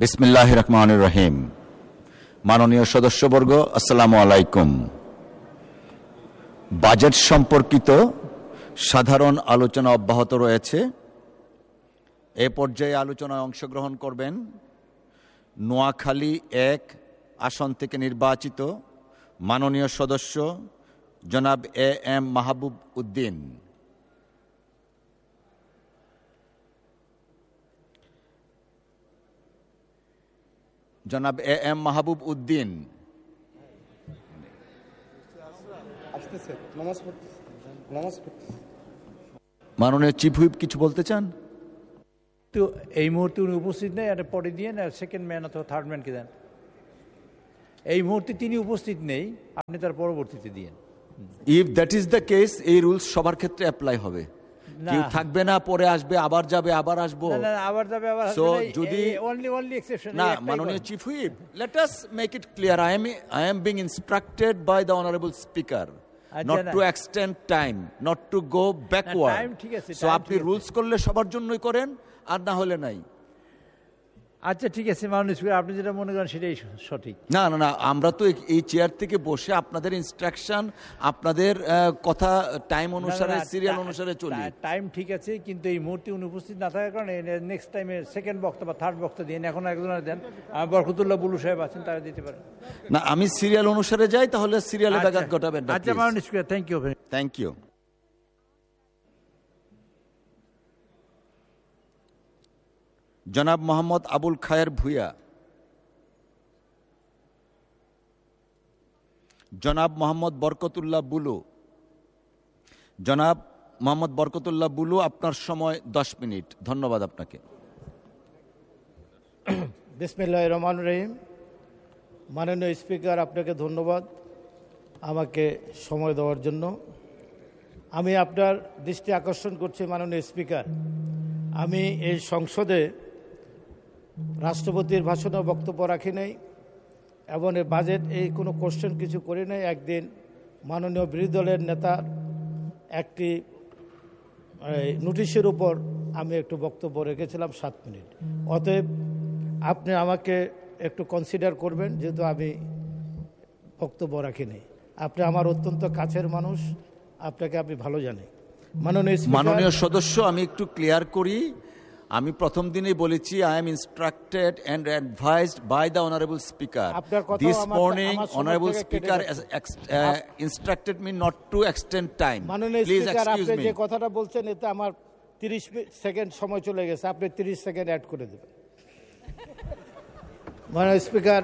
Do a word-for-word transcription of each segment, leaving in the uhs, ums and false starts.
বিসমিল্লাহির রহমানির রহিম। মাননীয় সদস্যবর্গ, আসসালামু আলাইকুম। বাজেট সম্পর্কিত সাধারণ আলোচনা অব্যাহত রয়েছে। এ পর্যায়ে আলোচনায় অংশগ্রহণ করবেন নোয়াখালী এক আসন থেকে নির্বাচিত মাননীয় সদস্য জনাব এ এম মাহবুব উদ্দিন। জনাব এ এম মাহবুব উদ্দিন মাননীয় চিফ হুইপ কিছু বলতে চান? তো এই মুহূর্তে উনি উপস্থিত নেই, এটা পরে দিয়ে না সেকেন্ড ম্যান অথবা থার্ড ম্যানকে দেন। এই মুহূর্তে তিনি উপস্থিত নেই, আপনি তার পরবর্তীতে দিয়েন। If that is the case, এই রুলস সবার ক্ষেত্রে অ্যাপ্লাই হবে। কেউ থাকবে না, পরে আসবে, আবার যাবে, আবার আসবো, আবার যাবে, আবার সো যদি অনলি অনলি এক্সেপশন না, মাননীয় chief whip, let us make it clear. I am I am being instructed by the honourable speaker not to extend time, not to go backward. So আপনি রুলস করলে সবার জন্যই করেন, আর না হলে নাই। আচ্ছা ঠিক আছে মাননীয় স্পিকার, আপনি যেটা মনে করেন সেটাই সঠিক। না না না, আমরা তো এই চেয়ার থেকে বসে আপনাদের ইনস্ট্রাকশন, আপনাদের কথা টাইম অনুসারে, সিরিয়াল অনুসারে চলি। টাইম ঠিক আছে, কিন্তু এই মুহূর্তে উনি উপস্থিত না থাকার কারণে নেক্সট টাইমে সেকেন্ড বক্তা বা থার্ড বক্তা দিন। এখন একজনের দেন, বরকতুল্লাহ বুলু সাহেব আছেন, তারা দিতে পারেন। না, আমি সিরিয়াল অনুসারে যাই, তাহলে সিরিয়ালে ব্যাঘাত ঘটাবেন না। আচ্ছা মাননীয় speaker, thank you thank you. জনাব মোহাম্মদ আবুল খায়ের ভুইয়া। জনাব মোহাম্মদ বরকতুল্লাহ বুলু। জনাব মোহাম্মদ বরকতুল্লাহ বুলু, আপনার সময় দশ মিনিট। ধন্যবাদ আপনাকে। বিসমিল্লাহির রহমানির রহিম। মাননীয় স্পিকার, আপনাকে ধন্যবাদ আমাকে সময় দেওয়ার জন্য। আমি আপনার দৃষ্টি আকর্ষণ করছি মাননীয় স্পিকার, আমি এই সংসদে রাষ্ট্রপতির ভাষণে বক্তব্য রাখি নাই এবং এই বাজেট এই কোনো কোশ্চেন কিছু করি নাই। একদিন মাননীয় বিরোধী দলের নেতার একটি নোটিশের উপর আমি একটু বক্তব্য রেখেছিলাম সাত মিনিট। অতএব আপনি আমাকে একটু কনসিডার করবেন, যেহেতু আমি বক্তব্য রাখিনি। আপনি আমার অত্যন্ত কাছের মানুষ, আপনাকে আমি ভালো জানি। মাননীয় মাননীয় সদস্য, আমি একটু ক্লিয়ার করি। আমি প্রথম দিনেই বলেছি, I am instructed and advised by the honourable speaker. This morning honourable speaker instructed me not to extend time. মাননীয় স্পিকার, আপনি যে কথাটা বলছেন এতে আমার তিরিশ সেকেন্ড সময় চলে গেছে, আপনি তিরিশ সেকেন্ড অ্যাড করে দেবেন। মাননীয় স্পিকার,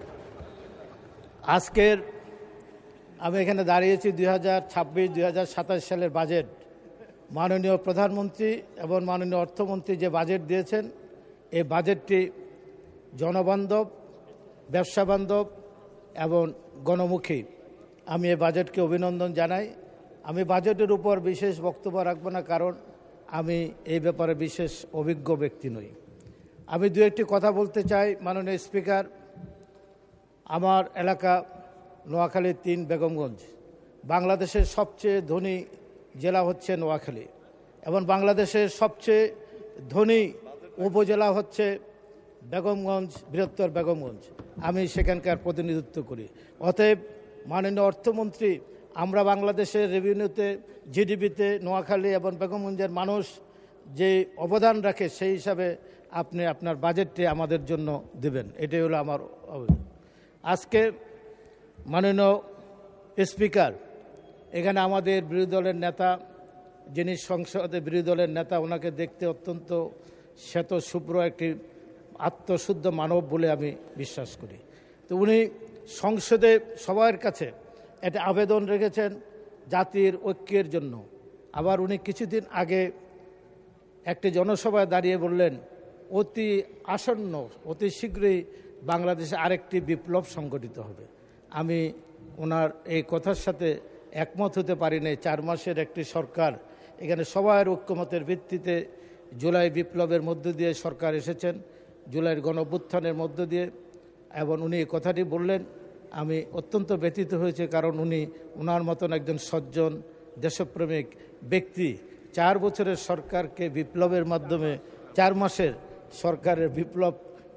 আজকের আমি এখানে দাঁড়িয়েছি দুই হাজার ছাব্বিশ দুই হাজার সাতাশ সালের বাজেট। মাননীয় প্রধানমন্ত্রী এবং মাননীয় অর্থমন্ত্রী যে বাজেট দিয়েছেন, এই বাজেটটি জনবান্ধব, ব্যবসাবান্ধব এবং গণমুখী। আমি এই বাজেটকে অভিনন্দন জানাই। আমি বাজেটের উপর বিশেষ বক্তব্য রাখব না, কারণ আমি এই ব্যাপারে বিশেষ অভিজ্ঞ ব্যক্তি নই। আমি দু একটি কথা বলতে চাই মাননীয় স্পিকার। আমার এলাকা নোয়াখালী তিন বেগমগঞ্জ। বাংলাদেশের সবচেয়ে ধনী জেলা হচ্ছে নোয়াখালী এবং বাংলাদেশের সবচেয়ে ধনী উপজেলা হচ্ছে বেগমগঞ্জ, বৃহত্তর বেগমগঞ্জ। আমি সেখানকার প্রতিনিধিত্ব করি। অতএব মাননীয় অর্থমন্ত্রী, আমরা বাংলাদেশের রেভিনিউতে, জিডিপিতে নোয়াখালী এবং বেগমগঞ্জের মানুষ যে অবদান রাখে, সেই হিসাবে আপনি আপনার বাজেটটি আমাদের জন্য দেবেন, এটাই হলো আমার অবদান। আজকে মাননীয় স্পিকার, এখানে আমাদের বিরোধী দলের নেতা, যিনি সংসদে বিরোধী দলের নেতা, ওনাকে দেখতে অত্যন্ত শ্বেত শুভ্র একটি আত্মশুদ্ধ মানব বলে আমি বিশ্বাস করি। তো উনি সংসদে সবার কাছে একটা আবেদন রেখেছেন জাতির ঐক্যের জন্য। আবার উনি কিছুদিন আগে একটি জনসভায় দাঁড়িয়ে বললেন, অতি আসন্ন, অতি শীঘ্রই বাংলাদেশে আরেকটি বিপ্লব সংগঠিত হবে। আমি ওনার এই কথার সাথে একমত হতে পারি নাই। চার মাসের একটি সরকার, এখানে সবার ঐক্যমতের ভিত্তিতে জুলাই বিপ্লবের মধ্য দিয়ে সরকার এসেছেন, জুলাইয়ের গণঅভ্যুত্থানের মধ্য দিয়ে, এবং উনি এই কথাটি বললেন। আমি অত্যন্ত ব্যথিত হয়েছে, কারণ উনি ওনার মতন একজন সজ্জন দেশপ্রেমিক ব্যক্তি চার বছরের সরকারকে বিপ্লবের মাধ্যমে, চার মাসের সরকারের বিপ্লব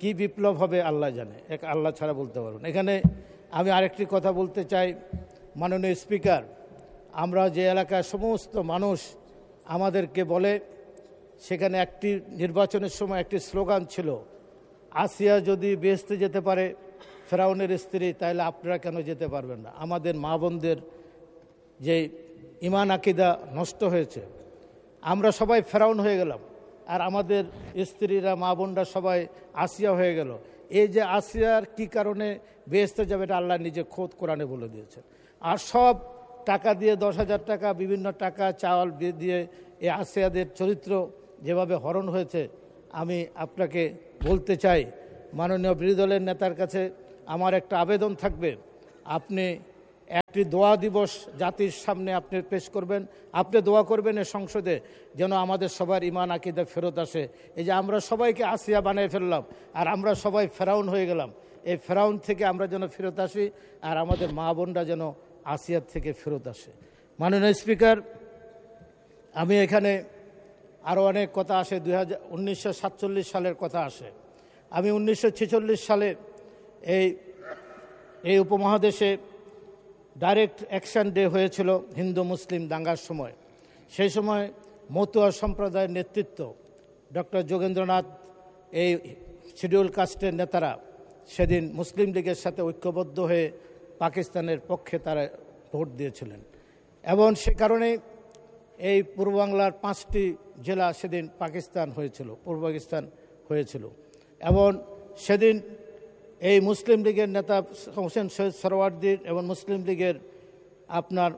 কি বিপ্লব হবে আল্লাহ জানে, এক আল্লাহ ছাড়া বলতে পারবেন। এখানে আমি আরেকটি কথা বলতে চাই, মাননীয় স্পিকার, আমরা যে এলাকার সমস্ত মানুষ আমাদেরকে বলে, সেখানে একটি নির্বাচনের সময় একটি স্লোগান ছিল, আসিয়া যদি বেহেশতে যেতে পারে ফেরাউনের স্ত্রী, তাহলে আপনারা কেন যেতে পারবেন না? আমাদের মা বোনদের যে ইমান আকিদা নষ্ট হয়েছে, আমরা সবাই ফেরাউন হয়ে গেলাম, আর আমাদের স্ত্রীরা মা বোনরা সবাই আসিয়া হয়ে গেল। এই যে আসিয়ার কি কারণে বেহেশতে যাবে, এটা আল্লাহ নিজে খোদ কোরআনে বলে দিয়েছেন। আর সব টাকা দিয়ে, দশ হাজার টাকা, বিভিন্ন টাকা চাওয়াল দিয়ে এই আসিয়াদের চরিত্র যেভাবে হরণ হয়েছে, আমি আপনাকে বলতে চাই, মাননীয় বিরোধী দলের নেতার কাছে আমার একটা আবেদন থাকবে, আপনি একটি দোয়া দিবস জাতির সামনে আপনি পেশ করবেন, আপনি দোয়া করবেন এ সংসদে, যেন আমাদের সবার ইমান আকিদা ফেরত আসে। এই যে আমরা সবাইকে আসিয়া বানিয়ে ফেললাম, আর আমরা সবাই ফেরাউন হয়ে গেলাম, এই ফেরাউন থেকে আমরা যেন ফেরত আসি, আর আমাদের মা বোনরা যেন আসিয়ার থেকে ফেরত আসে। মাননীয় স্পিকার, আমি এখানে আরও অনেক কথা আসে, দুই হাজার উনিশশো সাতচল্লিশ সালের কথা আসে। আমি উনিশশো ছেচল্লিশ সালে এই এই উপমহাদেশে ডাইরেক্ট অ্যাকশন ডে হয়েছিল হিন্দু মুসলিম দাঙ্গার সময়। সেই সময় মতুয়া সম্প্রদায়ের নেতৃত্ব ডক্টর যোগেন্দ্রনাথ, এই শিডিউল কাস্টের নেতারা সেদিন মুসলিম লীগের সাথে ঐক্যবদ্ধ হয়ে পাকিস্তানের পক্ষে তারা ভোট দিয়েছিলেন, এবং সে কারণে এই পূর্ব বাংলার পাঁচটি জেলা সেদিন পাকিস্তান হয়েছিল, পূর্ব পাকিস্তান হয়েছিল। এবং সেদিন এই মুসলিম লীগের নেতা হোসেন সৈয়দ সরওয়ার্দী এবং মুসলিম লীগের আপনার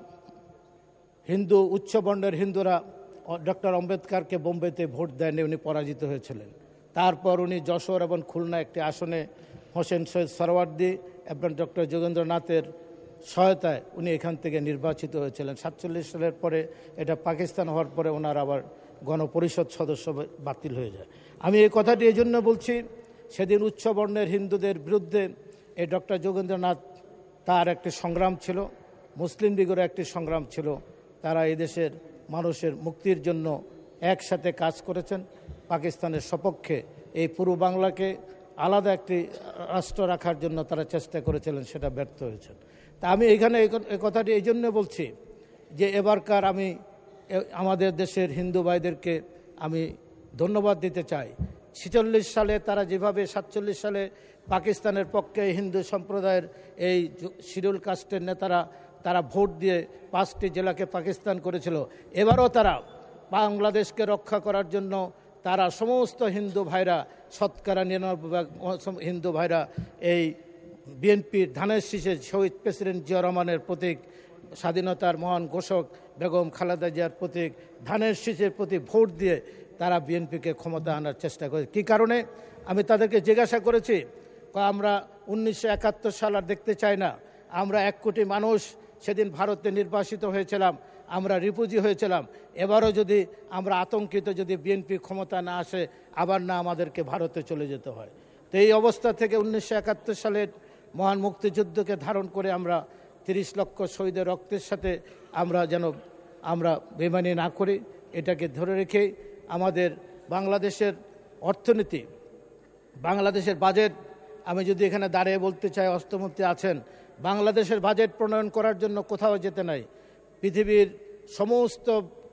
হিন্দু উচ্চবর্ণের হিন্দুরা ডক্টর আম্বেদকরকে বোম্বেতে ভোট দেননি, উনি পরাজিত হয়েছিলেন। তারপর উনি যশোর এবং খুলনা একটি আসনে হোসেন সৈয়দ সরওয়ার্দী এবং ডক্টর যোগেন্দ্রনাথের সহায়তায় উনি এখান থেকে নির্বাচিত হয়েছিলেন। সাতচল্লিশ সালের পরে এটা পাকিস্তান হওয়ার পরে ওনার আবার গণপরিষদ সদস্য বাতিল হয়ে যায়। আমি এই কথাটি এই জন্য বলছি, সেদিন উচ্চবর্ণের হিন্দুদের বিরুদ্ধে এই ডক্টর যোগেন্দ্রনাথ, তার একটি সংগ্রাম ছিল, মুসলিম লীগেরও একটি সংগ্রাম ছিল। তারা এই দেশের মানুষের মুক্তির জন্য একসাথে কাজ করেছেন। পাকিস্তানের সপক্ষে এই পূর্ব বাংলাকে আলাদা একটি রাষ্ট্র রাখার জন্য তারা চেষ্টা করেছিলেন, সেটা ব্যর্থ হয়েছেন। তা আমি এখানে এই কথাটি এই জন্য বলছি যে এবারকার আমি আমাদের দেশের হিন্দু ভাইদেরকে আমি ধন্যবাদ দিতে চাই। ছেচল্লিশ সালে তারা যেভাবে সাতচল্লিশ সালে পাকিস্তানের পক্ষে হিন্দু সম্প্রদায়ের এই শিডিউল কাস্টের নেতারা তারা ভোট দিয়ে পাঁচটি জেলাকে পাকিস্তান করেছিল, এবারও তারা বাংলাদেশকে রক্ষা করার জন্য তারা সমস্ত হিন্দু ভাইরা, শতকরা নিরানব্বই ভাগ হিন্দু ভাইরা এই বিএনপির ধানের শীষে শহীদ প্রেসিডেন্ট জিয়া রহমানের প্রতীক, স্বাধীনতার মহান ঘোষক বেগম খালেদা জিয়ার প্রতীক ধানের শীষের প্রতি ভোট দিয়ে তারা বিএনপিকে ক্ষমতা আনার চেষ্টা করে। কী কারণে আমি তাদেরকে জিজ্ঞাসা করেছি, আমরা উনিশশো একাত্তর সাল আর দেখতে চাই না, আমরা এক কোটি মানুষ সেদিন ভারতে নির্বাসিত হয়েছিলাম, আমরা রিফিউজি হয়েছিলাম, এবারও যদি আমরা আতঙ্কিত, যদি বিএনপি ক্ষমতা না আসে, আবার না আমাদেরকে ভারতে চলে যেতে হয়। তো এই অবস্থা থেকে উনিশশো একাত্তর সালের মহান মুক্তিযুদ্ধকে ধারণ করে আমরা তিরিশ লক্ষ শহীদের রক্তের সাথে আমরা যেন আমরা বেমানি না করি, এটাকে ধরে রেখে আমাদের বাংলাদেশের অর্থনীতি, বাংলাদেশের বাজেট, আমি যদি এখানে দাঁড়িয়ে বলতে চাই, অর্থমন্ত্রী আছেন, বাংলাদেশের বাজেট প্রণয়ন করার জন্য কোথাও যেতে নাই। পৃথিবীর সমস্ত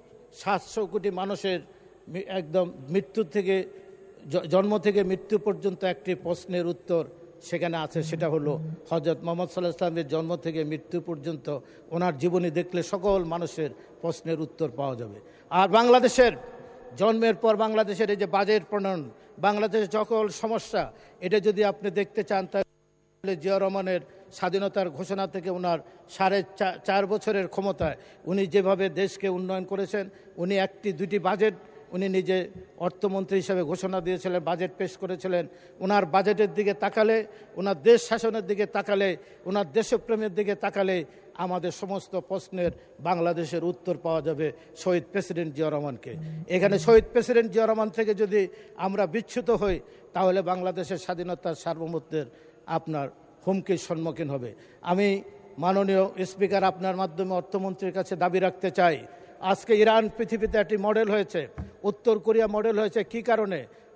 সাতশো কোটি মানুষের একদম মৃত্যু থেকে জন্ম থেকে মৃত্যু পর্যন্ত একটি প্রশ্নের উত্তর সেখানে আছে, সেটা হলো হযরত মুহাম্মদ সাল্লাল্লাহু আলাইহি ওয়াসাল্লামের জন্ম থেকে মৃত্যু পর্যন্ত ওনার জীবনী দেখলে সকল মানুষের প্রশ্নের উত্তর পাওয়া যাবে। আর বাংলাদেশের জন্মের পর বাংলাদেশের এই যে বাজেট প্রণয়ন, বাংলাদেশের সকল সমস্যা, এটা যদি আপনি দেখতে চান তাহলে জিয়া রহমানের স্বাধীনতার ঘোষণা থেকে ওনার সাড়ে চার বছরের ক্ষমতায় উনি যেভাবে দেশকে উন্নয়ন করেছেন, উনি একটি দুটি বাজেট উনি নিজে অর্থমন্ত্রী হিসেবে ঘোষণা দিয়েছিলেন, বাজেট পেশ করেছিলেন। ওনার বাজেটের দিকে তাকালে, ওনার দেশ শাসনের দিকে তাকালে, ওনার দেশপ্রেমের দিকে তাকালে আমাদের সমস্ত প্রশ্নের বাংলাদেশের উত্তর পাওয়া যাবে শহীদ প্রেসিডেন্ট জিয়া রহমানকে। এখানে শহীদ প্রেসিডেন্ট জিয়া রহমান থেকে যদি আমরা বিচ্যুত হই, তাহলে বাংলাদেশের স্বাধীনতার সার্বভৌমত্বের আপনার হুমকির সম্মুখীন হবে। আমি মাননীয় স্পিকার আপনার মাধ্যমে অর্থমন্ত্রীর কাছে দাবি রাখতে চাই, আজকে ইরান পৃথিবীতে একটি মডেল হয়েছে, উত্তর কোরিয়া মডেল হয়েছে। কি কারণে?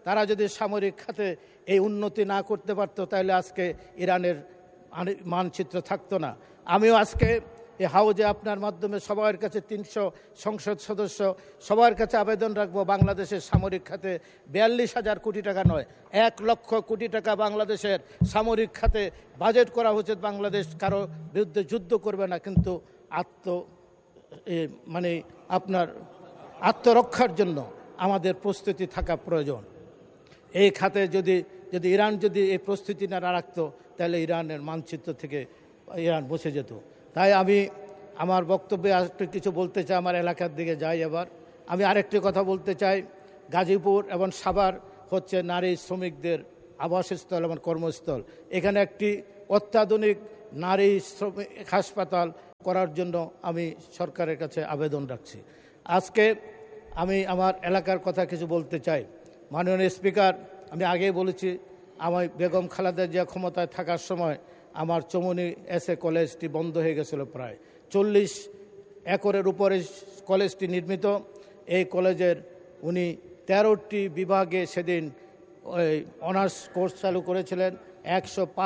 তারা যদি সামরিক খাতে এই উন্নতি না করতে পারতো তাহলে আজকে ইরানের মানচিত্র থাকতো না। আমিও আজকে এই হাউজে আপনার মাধ্যমে সবার কাছে তিনশো সংসদ সদস্য সবার কাছে আবেদন রাখবো, বাংলাদেশের সামরিক খাতে বিয়াল্লিশ হাজার কোটি টাকা নয়, এক লক্ষ কোটি টাকা বাংলাদেশের সামরিক খাতে বাজেট করা উচিত। বাংলাদেশ কারো বিরুদ্ধে যুদ্ধ করবে না, কিন্তু আত্ম মানে আপনার আত্মরক্ষার জন্য আমাদের প্রস্তুতি থাকা প্রয়োজন। এই খাতে যদি যদি ইরান যদি এই প্রস্তুতি না রাখতো তাহলে ইরানের মানচিত্র থেকে ইরান বসে যেত। তাই আমি আমার বক্তব্যে আরেকটু কিছু বলতে চাই, আমার এলাকার দিকে যাই। এবার আমি আরেকটি কথা বলতে চাই, গাজীপুর এবং সাভার হচ্ছে নারী শ্রমিকদের আবাসস্থল এবং কর্মস্থল। এখানে একটি অত্যাধুনিক নারী শ্রমিক হাসপাতাল করার জন্য আমি সরকারের কাছে আবেদন রাখছি। আজকে আমি আমার এলাকার কথা কিছু বলতে চাই। মাননীয় স্পিকার, আমি আগেই বলেছি, আমি বেগম খালেদা জিয়া ক্ষমতায় থাকার সময় আমার চমুনি এস এ কলেজটি বন্ধ হয়ে গেছিল। প্রায় চল্লিশ একরের উপরে কলেজটি নির্মিত। এই কলেজের উনি তেরোটি বিভাগে সেদিন ওই অনার্স কোর্স চালু করেছিলেন। একশো